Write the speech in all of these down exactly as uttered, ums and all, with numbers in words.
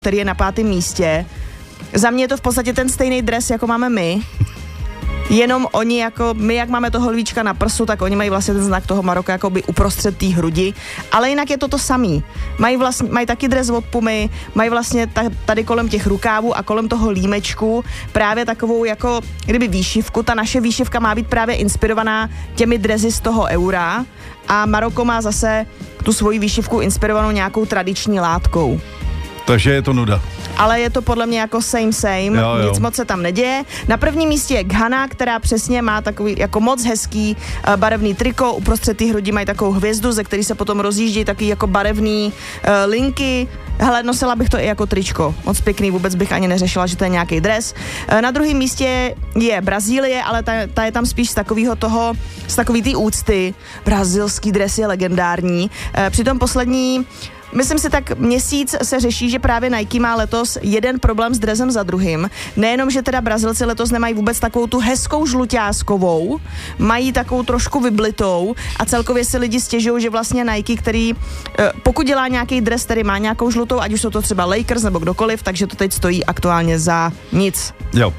který je na pátém místě. Za mě je to v podstatě ten stejný dres, jako máme my. Jenom oni jako, my jak máme toho lvíčka na prsu, tak oni mají vlastně ten znak toho Maroka jakoby uprostřed té hrudi, ale jinak je to to samý. Mají vlastně, mají taky dres od Pumy, mají vlastně tady kolem těch rukávů a kolem toho límečku právě takovou jako, kdyby výšivku. Ta naše výšivka má být právě inspirovaná těmi dresy z toho eura a Maroko má zase tu svoji výšivku inspirovanou nějakou tradiční látkou. Takže je to nuda. Ale je to podle mě jako same same, jo, jo. Nic moc se tam neděje. Na prvním místě je Ghana, která přesně má takový jako moc hezký uh, barevný triko, uprostřed té hrudi mají takovou hvězdu, ze který se potom rozjíždějí taky jako barevný uh, linky. Hele, nosila bych to i jako tričko. Moc pěkný, vůbec bych ani neřešila, že to je nějaký dres. Uh, na druhém místě je Brazílie, ale ta, ta je tam spíš z takového toho, z takový té úcty. Brazilský dres je legendární. Uh, přitom poslední Myslím si, tak měsíc se řeší, že právě Nike má letos jeden problém s dresem za druhým. Nejenom, že teda Brazilci letos nemají vůbec takovou tu hezkou žluťáskovou, mají takovou trošku vyblitou a celkově si lidi stěžují, že vlastně Nike, který pokud dělá nějaký dres, který má nějakou žlutou, ať už jsou to třeba Lakers nebo kdokoliv, takže to teď stojí aktuálně za nic. Jo.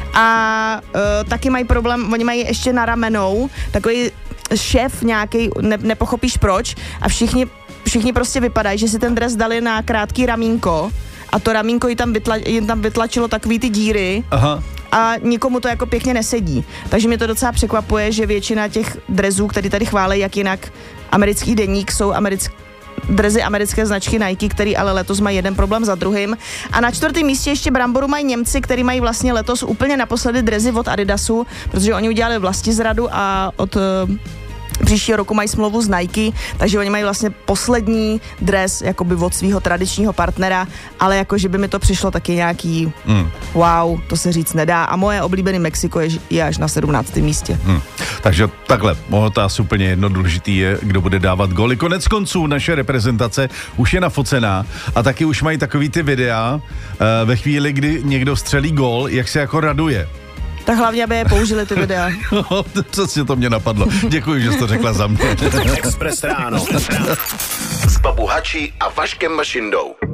A uh, taky mají problém, oni mají ještě na ramenou takový šéf nějaký, ne, nepochopíš proč, a všichni Všichni prostě vypadají, že si ten dres dali na krátký ramínko a to ramínko jim tam, vytla, jim tam vytlačilo takový ty díry. Aha. A nikomu to jako pěkně nesedí. Takže mě to docela překvapuje, že většina těch dresů, který tady chválí, jak jinak americký deník, jsou americké dresy americké značky Nike, který ale letos mají jeden problém za druhým. A na čtvrtém místě ještě bramboru mají Němci, který mají vlastně letos úplně naposledy dresy od Adidasu, protože oni udělali vlastizradu a od příštího roku mají smlouvu s Nike, takže oni mají vlastně poslední dres jakoby od svého tradičního partnera, ale jako, že by mi to přišlo taky nějaký mm. wow, to se říct nedá. A moje oblíbený Mexiko je, je až na sedmnáctém místě. Mm. Takže takhle, to asi úplně jedno, důležitý je, kdo bude dávat góly. Konec konců naše reprezentace už je nafocená a taky už mají takový ty videa uh, ve chvíli, kdy někdo střelí gól, jak se jako raduje. Tak hlavně, aby je použili ty videa. Přesně to mě napadlo. Děkuji, že jsi to řekla za mě. Express ráno. S Babu Hači a Vaškem Mašindou.